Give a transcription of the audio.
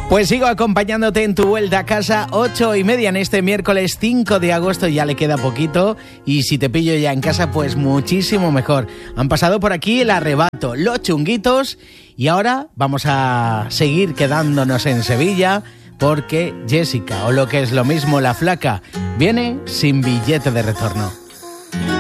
Pues sigo acompañándote en tu vuelta a casa, 8:30 en este miércoles 5 de agosto, ya le queda poquito, y si te pillo ya en casa, pues muchísimo mejor. Han pasado por aquí el arrebato, los chunguitos, y ahora vamos a seguir quedándonos en Sevilla, porque Jessica, o lo que es lo mismo, la flaca, viene sin billete de retorno.